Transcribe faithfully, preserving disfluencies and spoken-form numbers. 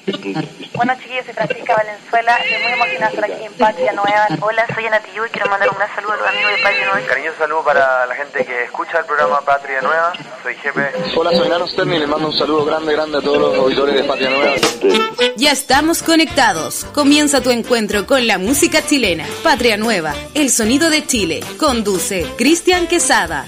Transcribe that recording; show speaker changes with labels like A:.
A: Bueno, chiquillos, soy Francisca Valenzuela, estoy muy emocionada de estar aquí en Patria Nueva. Hola, soy Ana Tillú y quiero mandar un gran saludo a los amigos de Patria Nueva.
B: Cariñoso saludo para la gente que escucha el programa Patria Nueva. Soy Jepe.
C: Hola, soy Nano Stern y le mando un saludo grande, grande a todos los auditores de Patria Nueva.
D: Ya estamos conectados. Comienza tu encuentro con la música chilena. Patria Nueva, el sonido de Chile. Conduce Cristian Quesada.